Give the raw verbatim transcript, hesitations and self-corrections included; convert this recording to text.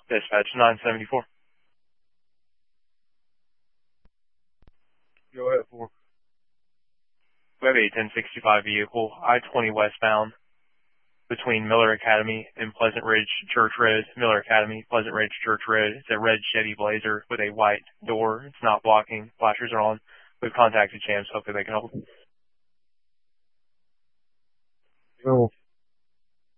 Dispatch nine seventy-four. Go ahead, four. We have a ten sixty-five vehicle, I twenty westbound, between Miller Academy and Pleasant Ridge Church Road. Miller Academy, Pleasant Ridge Church Road. It's a red Chevy Blazer with a white door. It's not blocking. Flashers are on. We've contacted Champs. Hopefully they can help. Oh.